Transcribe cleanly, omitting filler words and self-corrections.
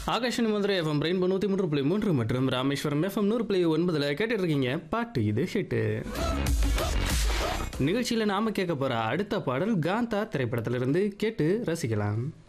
Akashan Madurai FM rainbow 103.3 மற்றும் Rameswaram FM 100.9 கேட்டுட்டு இருக்கீங்க. பாட்டு இது ஹிட்டு நிகழ்ச்சியில் நாம கேட்க போற அடுத்த பாடல் காந்தா திரைப்படத்திலிருந்து கேட்டு ரசிக்கலாம்.